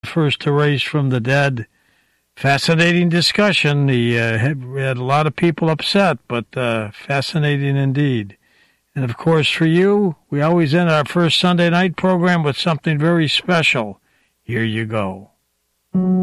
first to raise from the dead. Fascinating discussion. We had a lot of people upset, but fascinating indeed. And, of course, for you, we always end our first Sunday night program with something very special. Here you go.